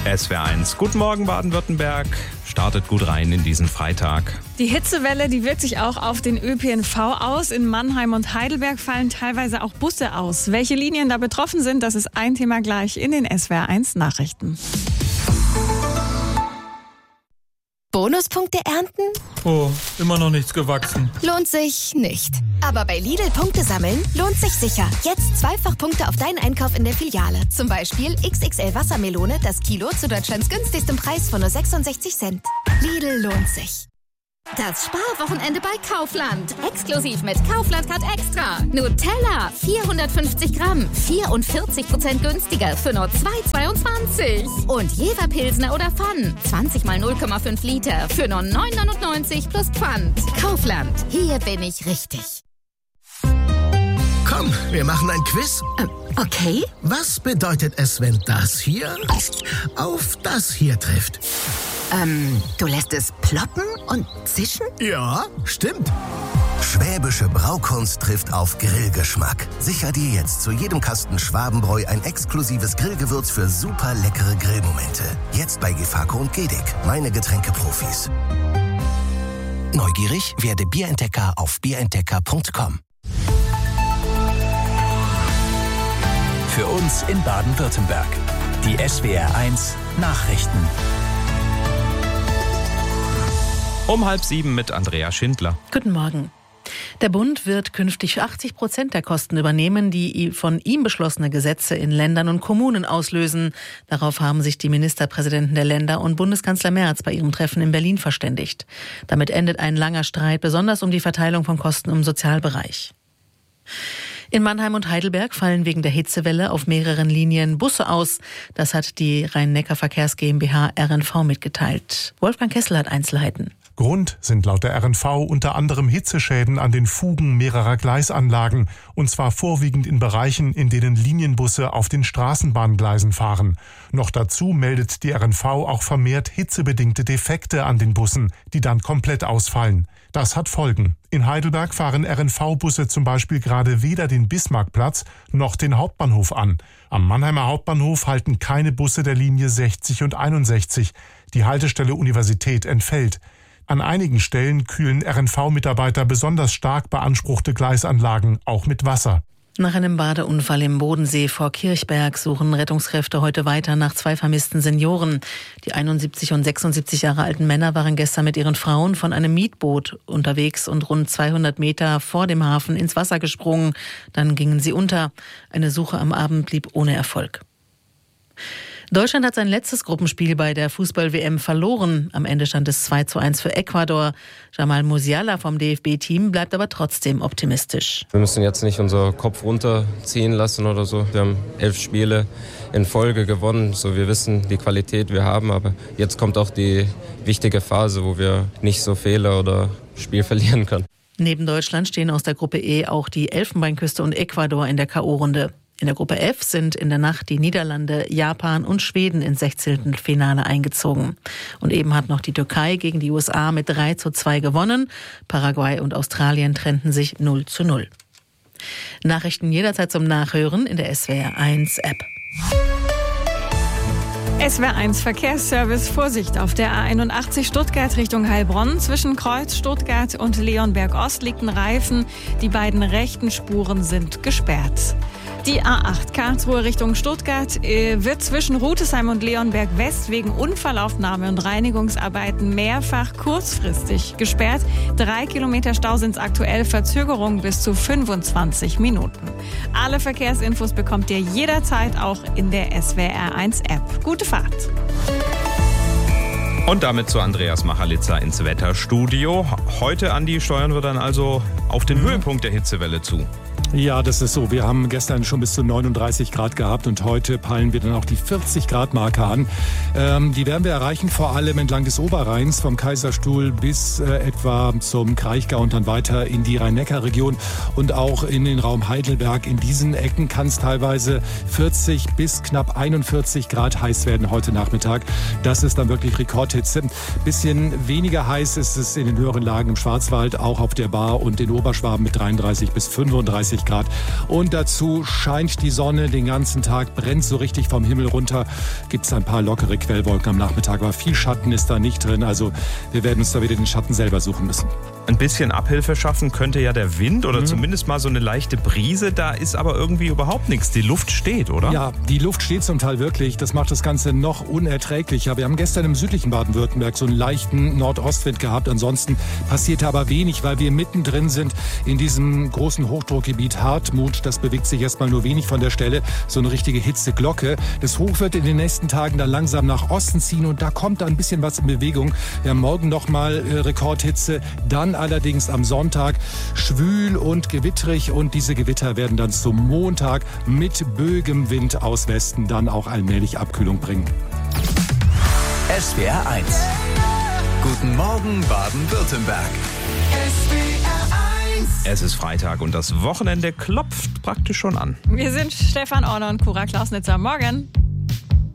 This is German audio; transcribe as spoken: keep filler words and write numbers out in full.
S W R eins. Guten Morgen Baden-Württemberg. Startet gut rein in diesen Freitag. Die Hitzewelle, die wirkt sich auch auf den Ö P N V aus. In Mannheim und Heidelberg fallen teilweise auch Busse aus. Welche Linien da betroffen sind, das ist ein Thema gleich in den S W R eins Nachrichten. Bonuspunkte ernten? Oh, immer noch nichts gewachsen. Lohnt sich nicht. Aber bei Lidl Punkte sammeln lohnt sich sicher. Jetzt zweifach Punkte auf deinen Einkauf in der Filiale. Zum Beispiel X X L Wassermelone, das Kilo zu Deutschlands günstigstem Preis von nur sechsundsechzig Cent. Lidl lohnt sich. Das Sparwochenende bei Kaufland. Exklusiv mit Kaufland Card Extra. Nutella, vierhundertfünfzig Gramm, vierundvierzig Prozent günstiger für nur zwei Euro zweiundzwanzig. Und Jever Pilsner oder Pfann, zwanzig mal null Komma fünf Liter für nur neun Euro neunundneunzig plus Pfand. Kaufland, hier bin ich richtig. Komm, wir machen ein Quiz. Ähm, okay. Was bedeutet es, wenn das hier auf das hier trifft? Ähm, du lässt es ploppen und zischen? Ja, stimmt. Schwäbische Braukunst trifft auf Grillgeschmack. Sicher dir jetzt zu jedem Kasten Schwabenbräu ein exklusives Grillgewürz für super leckere Grillmomente. Jetzt bei Gefaco und Gedic, meine Getränkeprofis. Neugierig? Werde Bierentdecker auf bierentdecker punkt com. Für uns in Baden-Württemberg. Die S W R eins Nachrichten. Um halb sieben mit Andrea Schindler. Guten Morgen. Der Bund wird künftig achtzig Prozent der Kosten übernehmen, die von ihm beschlossene Gesetze in Ländern und Kommunen auslösen. Darauf haben sich die Ministerpräsidenten der Länder und Bundeskanzler Merz bei ihrem Treffen in Berlin verständigt. Damit endet ein langer Streit, besonders um die Verteilung von Kosten im Sozialbereich. In Mannheim und Heidelberg fallen wegen der Hitzewelle auf mehreren Linien Busse aus. Das hat die Rhein-Neckar-Verkehrs GmbH R N V mitgeteilt. Wolfgang Kessel hat Einzelheiten. Grund sind laut der R N V unter anderem Hitzeschäden an den Fugen mehrerer Gleisanlagen, und zwar vorwiegend in Bereichen, in denen Linienbusse auf den Straßenbahngleisen fahren. Noch dazu meldet die R N V auch vermehrt hitzebedingte Defekte an den Bussen, die dann komplett ausfallen. Das hat Folgen. In Heidelberg fahren R N V-Busse zum Beispiel gerade weder den Bismarckplatz noch den Hauptbahnhof an. Am Mannheimer Hauptbahnhof halten keine Busse der Linie sechzig und einundsechzig. Die Haltestelle Universität entfällt. An einigen Stellen kühlen R N V-Mitarbeiter besonders stark beanspruchte Gleisanlagen auch mit Wasser. Nach einem Badeunfall im Bodensee vor Kirchberg suchen Rettungskräfte heute weiter nach zwei vermissten Senioren. Die einundsiebzig und sechsundsiebzig Jahre alten Männer waren gestern mit ihren Frauen von einem Mietboot unterwegs und rund zweihundert Meter vor dem Hafen ins Wasser gesprungen. Dann gingen sie unter. Eine Suche am Abend blieb ohne Erfolg. Deutschland hat sein letztes Gruppenspiel bei der Fußball-W M verloren. Am Ende stand es zwei zu eins für Ecuador. Jamal Musiala vom D F B-Team bleibt aber trotzdem optimistisch. Wir müssen jetzt nicht unseren Kopf runterziehen lassen oder so. Wir haben elf Spiele in Folge gewonnen. So, wir wissen die Qualität, wir haben. Aber jetzt kommt auch die wichtige Phase, wo wir nicht so Fehler oder Spiel verlieren können. Neben Deutschland stehen aus der Gruppe E auch die Elfenbeinküste und Ecuador in der K O-Runde. In der Gruppe F sind in der Nacht die Niederlande, Japan und Schweden ins Sechzehntelfinale eingezogen. Und eben hat noch die Türkei gegen die U S A mit drei zu zwei gewonnen. Paraguay und Australien trennten sich null zu null. Nachrichten jederzeit zum Nachhören in der S W R eins App. S W R eins Verkehrsservice. Vorsicht auf der A einundachtzig Stuttgart Richtung Heilbronn. Zwischen Kreuz Stuttgart und Leonberg Ost liegt ein Reifen. Die beiden rechten Spuren sind gesperrt. Die A acht Karlsruhe Richtung Stuttgart äh, wird zwischen Rutesheim und Leonberg West wegen Unfallaufnahme und Reinigungsarbeiten mehrfach kurzfristig gesperrt. Drei Kilometer Stau sind aktuell, Verzögerung bis zu fünfundzwanzig Minuten. Alle Verkehrsinfos bekommt ihr jederzeit auch in der S W R eins App. Gute Fahrt! Und damit zu Andreas Machalitzer ins Wetterstudio. Heute, Andi, steuern wir dann also auf den Höhepunkt der Hitzewelle zu. Ja, das ist so. Wir haben gestern schon bis zu neununddreißig Grad gehabt und heute peilen wir dann auch die vierzig Grad Marke an. Ähm, die werden wir erreichen, vor allem entlang des Oberrheins, vom Kaiserstuhl bis äh, etwa zum Kraichgau und dann weiter in die Rhein-Neckar-Region und auch in den Raum Heidelberg. In diesen Ecken kann es teilweise vierzig bis knapp einundvierzig Grad heiß werden heute Nachmittag. Das ist dann wirklich Rekordhitze. Bisschen weniger heiß ist es in den höheren Lagen im Schwarzwald, auch auf der Baar und in Oberschwaben mit dreiunddreißig bis fünfunddreißig dreiundzwanzig Grad. Und dazu scheint die Sonne den ganzen Tag, brennt so richtig vom Himmel runter. Gibt es ein paar lockere Quellwolken am Nachmittag, aber viel Schatten ist da nicht drin. Also wir werden uns da wieder den Schatten selber suchen müssen. Ein bisschen Abhilfe schaffen könnte ja der Wind oder mhm. zumindest mal so eine leichte Brise. Da ist aber irgendwie überhaupt nichts. Die Luft steht, oder? Ja, die Luft steht zum Teil wirklich. Das macht das Ganze noch unerträglicher. Wir haben gestern im südlichen Baden-Württemberg so einen leichten Nordostwind gehabt. Ansonsten passierte aber wenig, weil wir mittendrin sind in diesem großen Hochdruckgebiet Hartmut. Das bewegt sich erstmal nur wenig von der Stelle. So eine richtige Hitzeglocke. Das Hoch wird in den nächsten Tagen dann langsam nach Osten ziehen und da kommt da ein bisschen was in Bewegung. Wir haben morgen nochmal äh, Rekordhitze. Dann allerdings am Sonntag schwül und gewittrig und diese Gewitter werden dann zum Montag mit böigem Wind aus Westen dann auch allmählich Abkühlung bringen. S W R eins. Guten Morgen Baden-Württemberg. Es ist Freitag und das Wochenende klopft praktisch schon an. Wir sind Stefan Orner und Cora Klausnitzer. Morgen.